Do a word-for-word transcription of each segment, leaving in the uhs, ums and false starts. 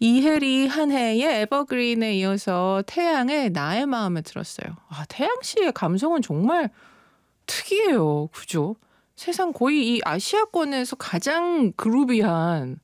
이혜리 한혜의 에버그린에 이어서 태양의 나의 마음에 들었어요. 아, 태양 씨의 감성은 정말 특이해요. 그죠? 세상 거의 이 아시아권에서 가장 그루비한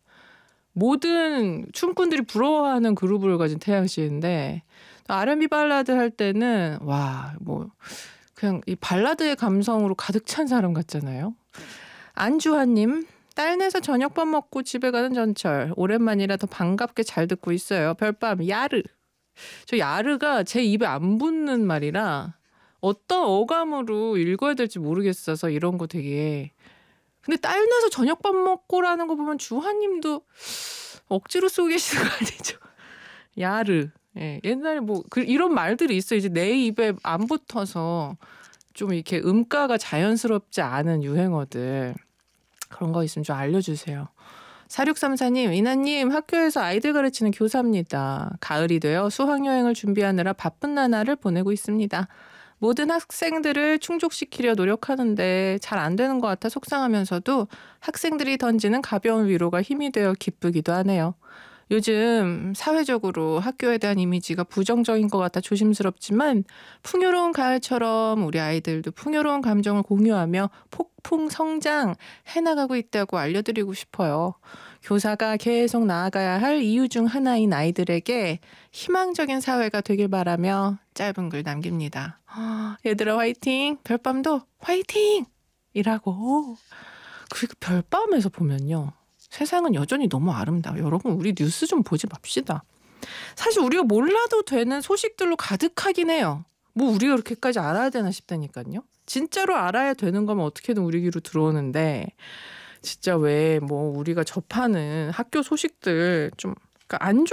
모든 춤꾼들이 부러워하는 그루브를 가진 태양 씨인데 알앤비 발라드 할 때는 와, 뭐 그냥 이 발라드의 감성으로 가득 찬 사람 같잖아요. 안주환님, 딸 내서 저녁밥 먹고 집에 가는 전철. 오랜만이라 더 반갑게 잘 듣고 있어요. 별밤 야르. 저 야르가 제 입에 안 붙는 말이라 어떤 어감으로 읽어야 될지 모르겠어서 이런 거 되게. 근데 딸 내서 저녁밥 먹고라는 거 보면 주하님도 억지로 쓰고 계시는 거 아니죠? 야르. 예, 옛날에 뭐 그 이런 말들이 있어요. 이제 내 입에 안 붙어서 좀 이렇게 음가가 자연스럽지 않은 유행어들. 그런 거 있으면 좀 알려주세요. 사육삼사님, 이나님, 학교에서 아이들 가르치는 교사입니다. 가을이 되어 수학여행을 준비하느라 바쁜 나날을 보내고 있습니다. 모든 학생들을 충족시키려 노력하는데 잘 안 되는 것 같아 속상하면서도 학생들이 던지는 가벼운 위로가 힘이 되어 기쁘기도 하네요. 요즘 사회적으로 학교에 대한 이미지가 부정적인 것 같아 조심스럽지만 풍요로운 가을처럼 우리 아이들도 풍요로운 감정을 공유하며 폭풍 성장 해나가고 있다고 알려드리고 싶어요. 교사가 계속 나아가야 할 이유 중 하나인 아이들에게 희망적인 사회가 되길 바라며 짧은 글 남깁니다. 얘들아 화이팅! 별밤도 화이팅! 이라고. 그리고 별밤에서 보면요. 세상은 여전히 너무 아름다워요. 여러분 우리 뉴스 좀 보지 맙시다. 사실 우리가 몰라도 되는 소식들로 가득하긴 해요. 뭐 우리가 그렇게까지 알아야 되나 싶다니까요. 진짜로 알아야 되는 거면 어떻게든 우리 귀로 들어오는데 진짜 왜 뭐 우리가 접하는 학교 소식들 좀 안